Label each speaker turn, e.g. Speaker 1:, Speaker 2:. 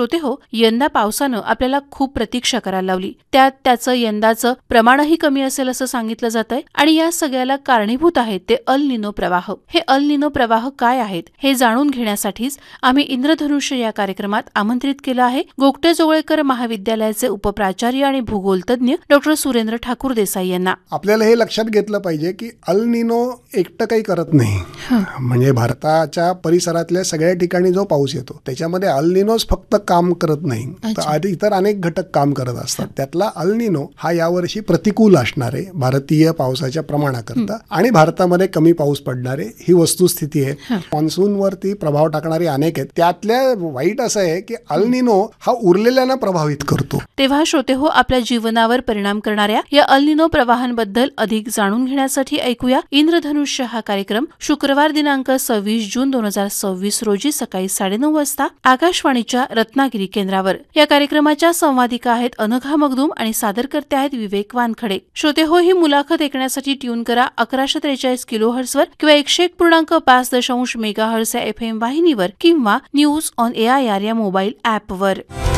Speaker 1: श्रोते हो, यंदा पावसानं आपल्याला खूप प्रतीक्षा करायला लावली. त्यात त्याचं यंदाचं प्रमाणही कमी असेल असं सांगितलं जातंय आणि या सगळ्याला कारणीभूत आहेत ते अल निनो प्रवाह. हे अल निनो प्रवाह काय आहेत हे जाणून घेण्यासाठीच आम्ही इंद्रधनुष्य या कार्यक्रमात आमंत्रित केलं आहे गोगटे जोगळेकर महाविद्यालयाचे उपप्राचार्य आणि भूगोलतज्ञ डॉक्टर सुरेंद्र ठाकूर देसाई यांना.
Speaker 2: आपल्याला हे लक्षात घेतलं पाहिजे की अल निनो एकटं काही करत नाही. म्हणजे भारताच्या परिसरातल्या सगळ्या ठिकाणी जो पाऊस येतो त्याच्यामध्ये अल निनोच फक्त काम करत नाही, तर इतर अनेक घटक काम करत असतात. त्यातला अल निनो हा यावर्षी प्रतिकूल असणार आहे भारतीय पावसाच्या प्रमाणाकरता आणि भारतामध्ये कमी पाऊस पडणार आहे ही वस्तुस्थिती आहे. मान्सूनवरती प्रभाव टाकणारे अनेक आहेत. त्यातल्या वाईट असं आहे की अल निनो हा उरलेल्यांना प्रभावित करतो.
Speaker 1: तेव्हा श्रोते हो, आपल्या जीवनावर परिणाम करणाऱ्या या अल निनो प्रवाहांबद्दल अधिक जाणून घेण्यासाठी ऐकूया इंद्रधनुष्य हा कार्यक्रम शुक्रवार दिनांक 26 जून 2026 रोजी सकाळी 9:30 वाजता आकाशवाणीच्या रत्नागिरी केंद्रावर. या कार्यक्रमाच्या संवादिका आहेत अनघा मगदूम आणि सादरकर्ते आहेत विवेक वानखडे. श्रोते हो, ही मुलाखत ऐकण्यासाठी ट्यून करा 1143 किलोहर्ट्झवर किंवा 101.5 मेगाहर्ट्झ या FM वाहिनीवर किंवा न्यूज ऑन AIR या मोबाईल ॲपवर.